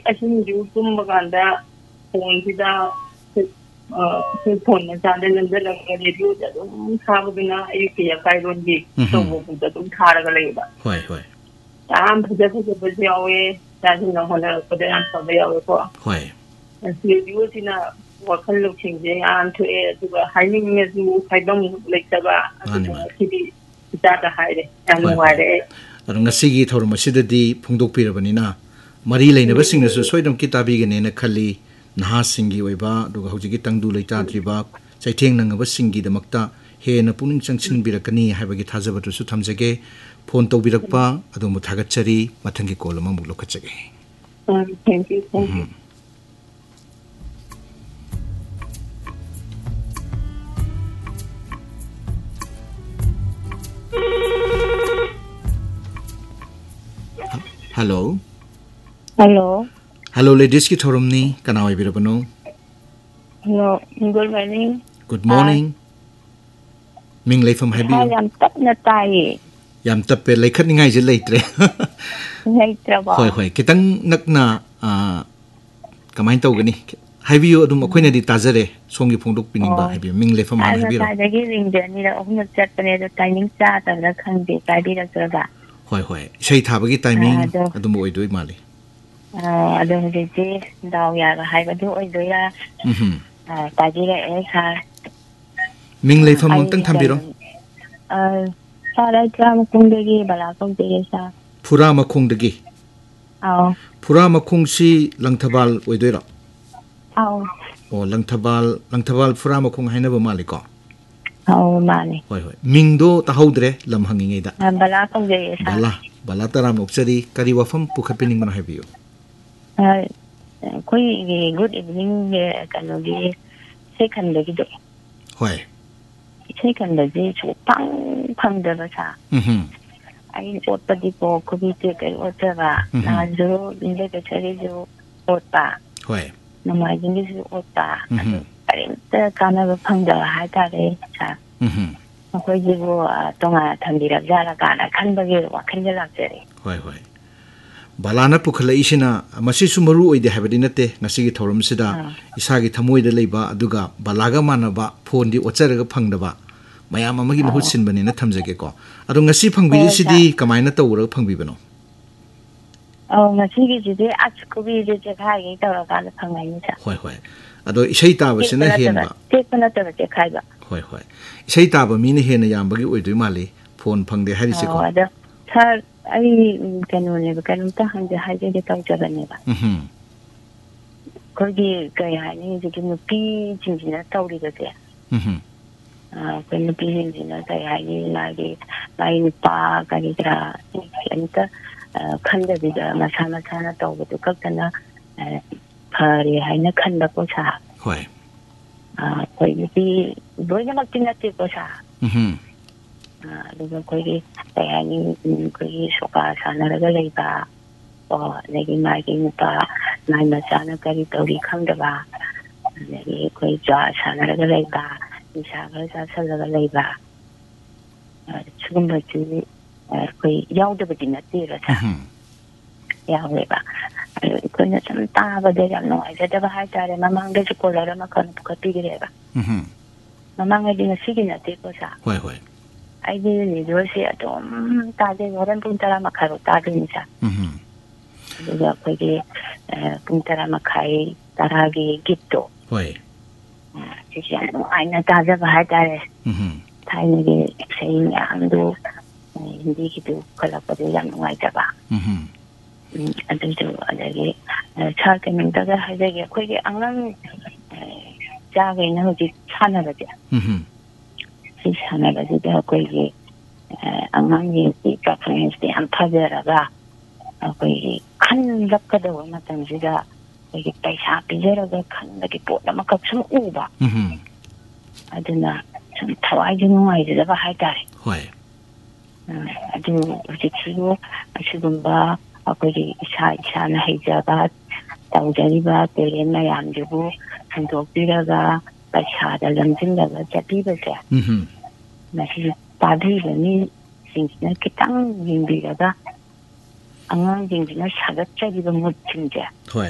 ꯑꯁꯤꯡꯁꯨ ꯇꯨꯝꯕ ꯀꯥꯟꯗ ꯐꯣꯟꯁꯤꯗ ꯐꯣꯟ ꯃꯆꯥꯗ ꯅꯝꯁꯤꯜꯂꯒ ꯔꯦꯗꯤꯑꯣꯗ ꯑꯗꯨꯝ ꯊꯥꯕꯗꯨꯅ ꯑꯌꯨꯛꯀꯤ ꯑꯀꯥꯏꯔꯣꯟꯒꯤ ꯇꯧꯕꯗ ꯑꯗꯨꯝ ꯊꯥꯔꯒ ꯂꯩꯌꯦꯕ ꯍꯣꯏ ꯍꯣꯏ ꯌꯥꯝ ꯐꯖꯕꯁꯨ ꯌꯥꯎꯋꯦ ꯏꯆꯥꯁꯤꯡꯅ ꯍꯣꯠꯅꯔꯛꯄꯗ ꯌꯥꯝ ꯐꯕ ꯌꯥꯎꯋꯦꯀꯣ ꯍꯣꯏ ꯔꯦꯗꯤꯑꯣꯁꯤꯅ ꯋꯥꯈꯜ ꯂꯧꯁꯤꯡꯁꯦ ꯌꯥꯝ ꯊꯣꯛꯑꯦ ꯑꯗꯨꯒ ꯍꯥꯏꯅꯤꯡꯉꯁꯨ ꯍꯥꯏꯐꯝ ꯂꯩꯇꯕ ꯃꯥꯅꯤ ꯑꯗꯨꯒ ꯃꯥꯅꯤ ꯁꯤꯗꯤ ꯏꯆꯥꯗ ꯍꯥꯏꯔꯦ ꯌꯥꯝ ꯍꯣꯏ ꯍꯣꯏ ꯅꯨꯡꯉꯥꯏꯔꯦ ꯑꯗꯣ ꯉꯁꯤꯒꯤ ꯊꯧꯔꯝ ꯑꯁꯤꯗꯗꯤ ꯐꯣꯡꯗꯣꯛꯄꯤꯔꯕꯅꯤꯅ ꯃꯔꯤ ꯂꯩꯅꯕꯁꯤꯡꯅꯁꯨ ꯁꯣꯏꯗꯅꯃꯛꯀꯤ ꯇꯥꯕꯤꯒꯅꯦꯅ ꯈꯜꯂꯤ ꯅꯍꯥꯁꯤꯡꯒꯤ ꯑꯣꯏꯕ ꯑꯗꯨꯒ ꯍꯧꯖꯤꯛꯀꯤ ꯇꯪꯗꯨ ꯂꯩꯇꯥꯗ꯭ꯔꯤꯕ ꯆꯩꯊꯦꯡꯅꯉꯕꯁꯤꯡꯒꯤꯗꯃꯛꯇ ꯍꯦꯟꯅ ꯄꯨꯛꯅꯤꯡ ꯆꯪꯁꯤꯟꯕꯤꯔꯛꯀꯅꯤ ꯍꯥꯏꯕꯒꯤ ꯊꯥꯖꯕꯗꯨꯁꯨ ꯊꯝꯖꯒꯦ ꯐꯣꯟ ꯇꯧꯕꯤꯔꯛꯄ ꯑꯗꯣꯝꯕꯨ ꯊꯥꯒꯠꯆꯔꯤ ꯃꯊꯪꯒꯤ ꯀꯣꯜ ꯑꯃꯃꯨꯛ ꯂꯧꯈꯠꯆꯒꯦ thank you hello hello hello ꯂꯦꯗꯤꯁꯀꯤ ꯊꯧꯔꯝꯅꯤ ꯀꯅꯥ ꯑꯣꯏꯕꯤꯔꯕꯅꯣ hello good morning good morning ꯃꯤꯡ ꯂꯩꯐꯝ ꯏꯁꯥ ꯍꯥꯏꯕꯤꯌꯨ ꯌꯥꯝ ꯇꯞꯅ ꯇꯥꯏꯌꯦ ꯌꯥꯝ ꯇꯞꯄꯦ ꯂꯩꯈꯠꯅꯤꯡꯉꯥꯏꯁꯦ ꯂꯩꯇ꯭ꯔꯦ ꯂꯩꯇ꯭ꯔꯕꯣ ꯍꯣꯏ ꯍꯣꯏ ꯈꯤꯇꯪ ꯅꯛꯅ ꯀꯃꯥꯏꯅ ꯇꯧꯒꯅꯤ ꯍꯥꯏꯕꯤꯌꯨ ꯑꯗꯨꯝ ꯑꯩꯈꯣꯏꯅꯗꯤ ꯇꯥꯖꯔꯦ ꯁꯣꯝꯒꯤ ꯐꯣꯡꯗꯣꯛꯄꯤꯅꯤꯡꯕ ꯑꯣ ꯍꯥꯏꯕꯤꯌꯨ ꯃꯤꯡ ꯂꯩꯐꯝ ꯍꯥꯟꯅ ꯍꯥꯏꯕꯤꯔꯣ ꯉꯁꯥꯏꯗꯒꯤ ꯔꯤꯡꯁꯦ ꯑꯅꯤꯔꯛ ꯑꯍꯨꯝꯂꯛ ꯆꯠꯄꯅꯦ ꯑꯗꯣ ꯇꯥꯏꯃꯤꯡ ꯆꯥꯗꯕ꯭ꯔꯥ ꯈꯪꯗꯦ ꯄꯥꯏꯕꯤꯔꯛꯇ꯭ꯔꯒ ꯍꯣꯏ ꯍꯣꯏ ꯏꯁꯩ ꯊꯥꯕꯒꯤ ꯇꯥꯏꯃꯤꯡ ꯑꯗꯣ ꯑꯗꯨꯝꯕ ꯑꯣꯏꯗꯣꯏ ꯃꯥꯜꯂꯤ ꯑꯗꯣ ꯍꯧꯖꯤꯛꯇꯤ ꯗꯥꯎ ꯌꯥꯕ ꯍꯥꯏꯕꯗꯨ ꯑꯣꯏꯗꯣꯏꯔꯥ ꯄꯥꯏꯕꯤꯔꯛꯑꯦ ꯁꯥꯔ ꯃꯤꯡ ꯂꯩꯐꯝ ꯑꯩ ꯑꯃꯨꯛꯇꯪ ꯊꯝꯕꯤꯔꯣ ꯀꯩꯅꯣ ꯁꯥꯔ ꯑꯩ ꯆꯥꯃꯈꯣꯡꯗꯒꯤ ꯕꯂꯥ ꯀꯧꯖꯩꯌꯦ ꯁꯥꯔ ꯐꯨꯔꯥꯃꯈꯣꯡꯗꯒꯤ ꯑꯥꯎ ꯐꯨꯔꯥꯃꯈꯣꯡꯁꯤ ꯂꯪꯊꯕꯥꯜ ꯑꯣꯏꯗꯣꯏꯔꯣ ꯑꯥꯎ ꯑꯣ ꯂꯪꯊꯕꯥꯜ ꯐꯨꯔꯥꯃꯈꯣꯡ ꯍꯥꯏꯅꯕ ꯃꯥꯜꯂꯤꯀꯣ ꯑꯧ ꯃꯥꯅꯦ ꯍꯣꯏ ꯍꯣꯏ ꯃꯤꯡꯗꯣ ꯇꯥꯍꯧꯗ꯭ꯔꯦ ꯂꯝ ꯍꯪꯉꯤꯉꯩꯗ ꯕꯂꯥ ꯀꯧꯖꯩꯌꯦ ꯁꯥꯔ ꯕꯂꯥ ꯇꯔꯥꯝꯅ ꯑꯣꯛꯆꯔꯤ ꯀꯔꯤ ꯋꯥꯐꯝ ꯄꯨꯈꯠꯄꯤꯅꯤꯡꯕꯅꯣ ꯍꯥꯏꯕꯤꯌꯨ ꯑꯩꯈꯣꯏꯒꯤ ꯒꯨꯗ ꯏꯚꯤꯅꯤꯡ ꯀꯩꯅꯣꯒꯤ ꯏꯁꯩ ꯍꯣꯏ ꯏꯁꯩ ꯈꯟꯕꯁꯦ ꯁꯨꯡꯐꯪ ꯐꯪꯗꯕ ꯁꯥꯔ ꯑꯩꯅ ꯑꯣꯠꯄꯗꯤꯀꯣ ꯈꯨꯕꯤ ꯇꯦꯛꯀꯩ ꯑꯣꯠꯆꯕ ꯅꯍꯥꯟꯁꯨ ꯌꯨꯝꯁꯀꯩꯁꯥꯒꯤꯁꯨ ꯑꯣꯠꯄ ꯍꯣꯏ ꯅꯣꯡꯃꯥꯏꯖꯤꯡꯒꯤꯁꯨ ꯑꯣꯠꯄ ꯑꯗꯨ ꯀꯔꯤꯝꯇ ꯀꯥꯟꯅꯕ ꯐꯪꯗꯕ ꯍꯥꯏꯇꯥꯔꯦ ꯁꯥꯔ ꯃꯈꯣꯏꯁꯤꯕꯨ ꯇꯣꯉꯥꯟꯅ ꯊꯝꯕꯤꯔꯕꯖꯥꯠꯂ ꯀꯥꯏꯅ ꯈꯟꯕꯒꯤ ꯋꯥꯈꯜꯗ ꯂꯥꯛꯆꯔꯤ ꯍꯣꯏ ꯍꯣꯏ ꯕꯂꯥꯅ ꯄꯨꯈꯠꯂꯛꯏꯁꯤꯅ ꯃꯁꯤꯁꯨ ꯃꯔꯨ ꯑꯣꯏꯗꯦ ꯍꯥꯏꯕꯗꯤ ꯅꯠꯇꯦ ꯉꯁꯤꯒꯤ ꯊꯧꯔꯝꯁꯤꯗ ꯏꯁꯥꯒꯤ ꯊꯃꯣꯏꯗ ꯂꯩꯕ ꯑꯗꯨꯒ ꯕꯂꯥꯒ ꯃꯥꯟꯅꯕ ꯐꯣꯟꯗꯤ ꯑꯣꯠꯆꯔꯒ ꯐꯪꯗꯕ ꯃꯌꯥꯝ ꯑꯃꯒꯤ ꯃꯍꯨꯠ ꯁꯤꯟꯕꯅꯦꯅ ꯊꯝꯖꯒꯦꯀꯣ ꯑꯗꯣ ꯉꯁꯤ ꯍꯣꯏ ꯐꯪꯕꯤꯔꯤꯁꯤꯗꯤ ꯁꯥꯔ ꯀꯃꯥꯏꯅ ꯇꯧꯔꯒ ꯐꯪꯕꯤꯕꯅꯣ ꯉꯁꯤꯒꯤꯁꯤꯗꯤ ꯑꯁ ꯈꯨꯕꯤꯁꯦ ꯆꯦꯈꯥꯏꯒꯩ ꯇꯧꯔꯀꯥꯟꯗ ꯐꯪꯉꯛꯏꯅꯤ ꯁꯥꯔ ꯍꯣꯏ ꯍꯣꯏ ꯑꯗꯣ ꯏꯁꯩ ꯇꯥꯕꯁꯤꯅ ꯍꯦꯟꯕ ꯇꯦꯛꯄ ꯅꯠꯇꯕ ꯆꯦꯛꯈꯥꯏꯕ ꯍꯣꯏ ꯍꯣꯏ ꯏꯁꯩ ꯇꯥꯕ ꯃꯤꯅ ꯍꯦꯟꯅ ꯌꯥꯝꯕꯒꯤ ꯑꯣꯏꯗꯣꯏ ꯃꯥꯜꯂꯤ ꯐꯣꯟ ꯐꯪꯗꯦ ꯍꯥꯏꯔꯤꯁꯤꯀꯣ ꯑꯗꯣ ꯁꯥꯔ ꯑꯩ ꯀꯩꯅꯣꯅꯦꯕ ꯀꯩꯅꯣꯝꯇ ꯍꯥꯏꯖꯒꯦ ꯇꯧꯖꯕꯅꯦꯕ ꯑꯩꯈꯣꯏꯒꯤ ꯀꯩ ꯍꯥꯏꯅꯤ ꯍꯧꯖꯤꯛꯀꯤ ꯅꯨꯄꯤꯁꯤꯡꯁꯤꯅ ꯇꯧꯔꯤꯕꯁꯦ ꯑꯩꯈꯣই ꯅꯨꯄꯤꯁꯤꯡꯁꯤꯅ ꯀꯩ ꯍꯥꯏꯅꯤ ꯃꯥꯒꯤ ꯅꯨꯄꯥ ꯀꯔꯤ ꯀꯔꯥ ꯑꯝꯇ ꯈꯟꯗꯕꯤꯗ ꯃꯁꯥ ꯃꯁꯥꯅ ꯇꯧꯕꯗꯨ ꯈꯛꯇꯅ ꯐꯔꯦ ꯍꯥꯏꯅ ꯈꯟꯕꯀꯣ ꯁꯥꯔ ꯍꯣꯏ ꯑꯩꯈꯣꯏ ꯅꯨꯄꯤ ꯂꯣꯏꯅꯃꯛꯇꯤ ꯅꯠꯇꯦꯀꯣ ꯁꯥꯔ ꯑꯗꯨꯒ ꯑꯩꯈꯣꯏꯒꯤ ꯀꯩ ꯍꯥꯏꯅꯤ ꯑꯩꯈꯣꯏꯒꯤ ꯁꯣꯀꯥ ꯁꯥꯟꯅꯔꯒ ꯂꯩꯕ ꯑꯗꯒꯤ ꯃꯥꯒꯤ ꯅꯨꯄꯥ ꯃꯥꯒꯤ ꯃꯆꯥꯅ ꯀꯔꯤ ꯇꯧꯔꯤ ꯈꯪꯗꯕ ꯑꯗꯒꯤ ꯑꯩꯈꯣꯏ ꯖꯨꯋꯥꯔ ꯁꯥꯟꯅꯔꯒ ꯂꯩꯕ ꯅꯤꯁꯥ ꯈꯔ ꯆꯥꯁꯜꯂꯒ ꯂꯩꯕ ꯁꯤꯒꯨꯝꯕꯁꯤ ꯑꯩꯈꯣꯏ ꯌꯥꯎꯗꯕꯗꯤ ꯅꯠꯇꯦꯕ ꯁꯥꯔ ꯌꯥꯎꯋꯦꯕ ꯑꯗꯣ ꯑꯩꯈꯣꯏꯅ ꯁꯨꯝ ꯇꯥꯕꯗ ꯌꯥꯝ ꯅꯨꯡꯉꯥꯏꯖꯗꯕ ꯍꯥꯏꯇꯥꯔꯦ ꯃꯃꯥꯡꯗꯁꯨ ꯀꯣꯂꯔ ꯑꯃꯈꯛ ꯄꯨꯈꯠꯄꯤꯈ꯭ꯔꯦꯕ ꯃꯃꯥꯡ ꯍꯥꯏꯗꯤ ꯉꯁꯤꯒꯤ ꯅꯠꯇꯦꯀꯣ ꯁꯥꯔ ꯍꯣꯏ ꯍꯣꯏ ꯑꯩꯗꯤ ꯔꯦꯗꯤꯑꯣꯁꯦ ꯑꯗꯨꯝ ꯇꯥꯖꯩ ꯍꯣꯔꯦꯟ ꯄꯨꯡ 10:30 ꯇꯥꯗꯣꯏꯅꯤ ꯁꯥꯔ ꯑꯗꯨꯒ ꯑꯩꯈꯣꯏꯒꯤ ꯄꯨꯡ 10:30 10ꯒꯤ ꯒꯤꯠꯇꯣ ꯍꯣꯏ ꯁꯤꯁꯦ ꯌꯥꯝ ꯅꯨꯡꯉꯥꯏꯅ ꯇꯥꯖꯕ ꯍꯥꯏꯇꯥꯔꯦ ꯊꯥꯏꯅꯒꯤ ꯏꯁꯩ ꯃꯌꯥꯝꯗꯨ ꯍꯤꯟꯗꯤꯒꯤꯗꯨ ꯄꯨꯈꯠꯂꯛꯄꯗꯨ ꯌꯥꯝ ꯅꯨꯡꯉꯥꯏꯖꯕ ꯑꯗꯨꯁꯨ ꯑꯗꯒꯤ ꯁꯥꯔ ꯀꯩꯅꯣꯝꯇꯒ ꯍꯥꯏꯖꯒꯦ ꯑꯩꯈꯣꯏꯒꯤ ꯑꯉꯥꯡ ꯏꯆꯥꯈꯩꯅ ꯍꯧꯖꯤꯛ ꯁꯥꯟꯅꯕꯁꯦ ꯁꯤ ꯁꯥꯟꯅꯕꯁꯤꯗ ꯑꯩꯈꯣꯏꯒꯤ ꯑꯉꯥꯡꯁꯤꯡꯒꯤ ꯄꯔꯐꯣꯔꯃꯦꯟꯁꯇꯤ ꯌꯥꯝ ꯐꯖꯔꯒ ꯑꯩꯈꯣꯏꯒꯤ ꯈꯟꯂꯛꯀꯗꯕ ꯃꯇꯝꯁꯤꯗ ꯑꯩꯈꯣꯏꯒꯤ ꯄꯩꯁా ꯄꯤꯖꯔꯒ ꯈꯟꯕꯒꯤ ꯄꯣꯠ ꯑꯃꯈꯛ ꯁꯨꯝ ꯎꯕ ꯑꯗꯨꯅ ꯁꯨꯝ ꯊꯋꯥꯏꯁꯦ ꯅꯨꯡꯉꯥꯏꯖꯗꯕ ꯍꯥꯏꯇꯥꯔꯦ ꯍꯣꯏ ꯑꯗꯨ ꯍꯧꯖꯤꯛꯁꯤꯕꯨ ꯑꯁꯤꯒꯨꯝꯕ ꯑꯩꯈꯣꯏꯒꯤ ꯏꯁꯥꯅ ꯍꯩꯖꯕ ꯇꯧꯖꯔꯤꯕ ꯇꯦꯂꯦꯟ ꯃꯌꯥꯝꯁꯤꯕꯨ ꯍꯟꯗꯣꯛꯄꯤꯔꯒ ꯄꯩꯁꯥꯗ ꯂꯝꯖꯤꯡꯂꯒ ꯆꯠꯄꯤꯕꯁꯦ ꯃꯁꯤ ꯇꯥꯕꯤꯕ ꯃꯤꯁꯤꯡꯁꯤꯅ ꯈꯤꯇꯪ ꯌꯦꯡꯕꯤꯔꯒ ꯑꯉꯥꯡꯁꯤꯡꯁꯤꯅ ꯁꯥꯒꯠꯆꯔꯤꯕ ꯃꯨꯠꯁꯤꯡꯁꯦ ꯍꯣꯏ